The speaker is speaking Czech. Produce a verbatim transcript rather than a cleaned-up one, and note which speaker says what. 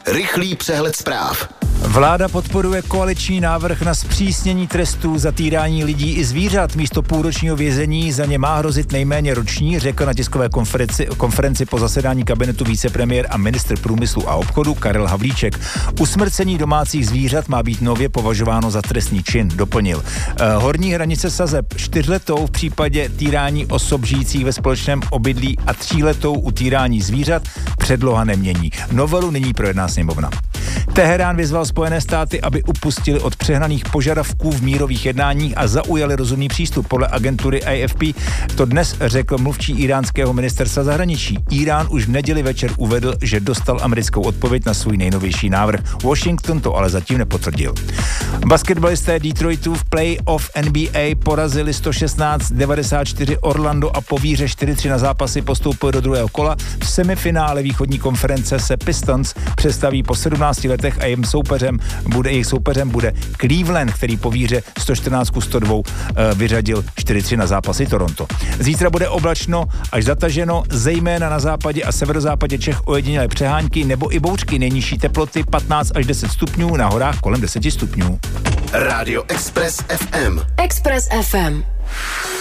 Speaker 1: Rychlý přehled zpráv.
Speaker 2: Vláda podporuje koaliční návrh na zpřísnění trestů za týrání lidí i zvířat. Místo půlročního vězení za ně má hrozit nejméně roční, řekl na tiskové konferenci, konferenci po zasedání kabinetu vicepremiér a ministr průmyslu a obchodu Karel Havlíček. Usmrcení domácích zvířat má být nově považováno za trestný čin, doplnil. Horní hranice sazeb čtyřletou v případě týrání osob žijících ve společném obydlí a tříletou u týrání zvířat předloha nemění. Novelu nyní projedná sněmovna. Teherán vyzval Spojené státy, aby upustili od přehnaných požadavků v mírových jednáních a zaujali rozumný přístup. Podle agentury A F P to dnes řekl mluvčí iránského ministerstva zahraničí. Irán už v neděli večer uvedl, že dostal americkou odpověď na svůj nejnovější návrh. Washington to ale zatím nepotvrdil. Basketbalisté Detroitu v playoff N B A porazili sto šestnáct devadesát čtyři Orlando a po výhře čtyři tři na zápasy postoupili do druhého kola. V semifinále východní konference se Pistons představí po sedmnácti letech a jejím soupeřem bude, jejich soupeřem bude Cleveland, který po výhře sto čtrnáct ku sto dva uh, vyřadil čtyři tři na zápasy Toronto. Zítra bude oblačno až zataženo, zejména na západě a severozápadě Čech ojedinělé přehánky nebo i bouřky. Nejnižší teploty patnáct až deset stupňů, na horách kolem deset stupňů.
Speaker 1: Rádio Express F M.
Speaker 3: Express F M.